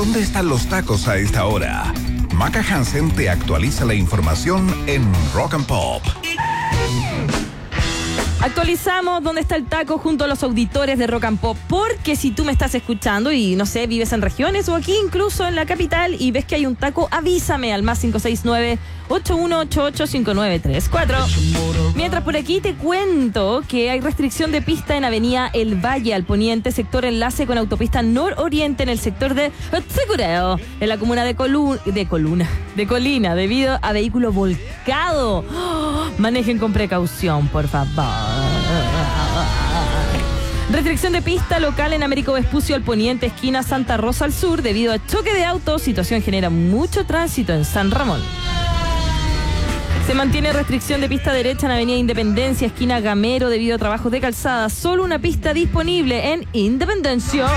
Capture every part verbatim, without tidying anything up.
¿Dónde están los tacos a esta hora? Maca Hansen te actualiza la información en Rock and Pop. Actualizamos dónde está el taco junto a los auditores de Rock and Pop, porque si tú me estás escuchando y, no sé, vives en regiones o aquí incluso en la capital y ves que hay un taco, avísame al más cinco seis nueve, ocho uno ocho ocho, cinco nueve tres cuatro. Mientras por aquí te cuento que hay restricción de pista en Avenida El Valle al poniente, sector enlace con autopista nororiente en el sector de Segureo, en la comuna de Coluna, de Coluna, de Colina, debido a vehículo volcado. ¡Oh! Manejen con precaución, por favor. Restricción de pista local en Américo Vespucio al poniente, esquina Santa Rosa al sur, debido a choque de autos. Situación genera mucho tránsito en San Ramón. Se mantiene restricción de pista derecha en Avenida Independencia, esquina Gamero, debido a trabajos de calzada. Solo una pista disponible en Independencia.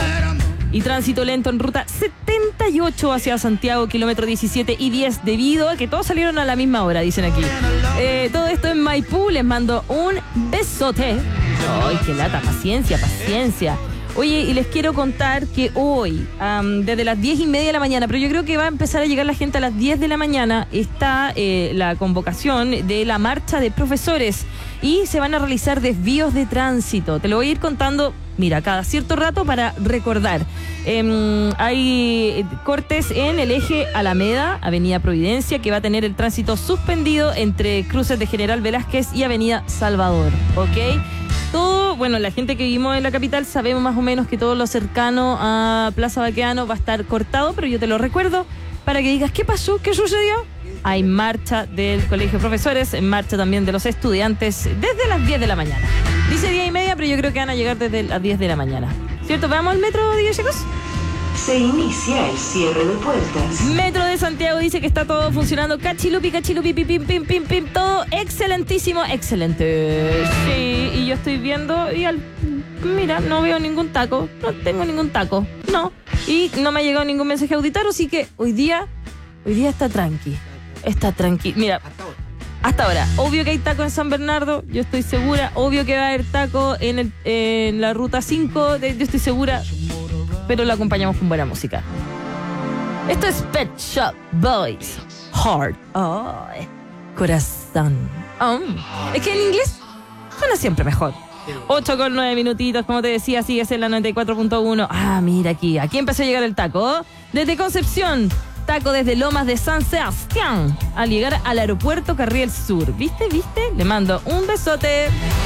Y tránsito lento en ruta setenta y ocho hacia Santiago, kilómetro diecisiete y diez, debido a que todos salieron a la misma hora, dicen aquí. Eh, todo esto en Maipú, les mando un besote. Ay, qué lata, paciencia, paciencia. Oye, y les quiero contar que hoy, um, desde las diez y media de la mañana, pero yo creo que va a empezar a llegar la gente a las diez de la mañana, está eh, la convocación de la marcha de profesores y se van a realizar desvíos de tránsito. Te lo voy a ir contando, mira, cada cierto rato para recordar. Eh, hay cortes en el eje Alameda, Avenida Providencia, que va a tener el tránsito suspendido entre cruces de General Velázquez y Avenida Salvador, ¿ok? Todo, bueno, la gente que vivimos en la capital sabemos más o menos que todo lo cercano a Plaza Baqueano va a estar cortado, pero yo te lo recuerdo para que digas, ¿qué pasó? ¿Qué sucedió? Hay marcha del Colegio de Profesores, en marcha también de los estudiantes desde las diez de la mañana. Dice diez y media, pero yo creo que van a llegar desde las diez de la mañana. ¿Cierto? ¿Vamos al metro, D J, chicos? Se inicia el cierre de puertas. Metro de Santiago dice que está todo funcionando. Cachilupi, cachilupi, pim, pim, pim, pim, pim. Todo excelentísimo, excelente. Sí, y yo estoy viendo y al... Mira, no veo ningún taco. No tengo ningún taco. No. Y no me ha llegado ningún mensaje auditorio, así que hoy día, hoy día está tranqui. Está tranqui. Mira, hasta ahora. Obvio que hay taco en San Bernardo, yo estoy segura. Obvio que va a haber taco en, el, en la ruta cinco, yo estoy segura. Pero lo acompañamos con buena música. Esto es Pet Shop Boys. Heart. Oh, corazón. Oh. Es que en inglés suena siempre mejor. ocho con nueve minutitos, como te decía, sigues en la noventa y cuatro punto uno. Ah, mira aquí. Aquí empezó a llegar el taco. Desde Concepción. Taco desde Lomas de San Sebastián. Al llegar al aeropuerto Carriel Sur. ¿Viste? ¿Viste? Le mando un besote.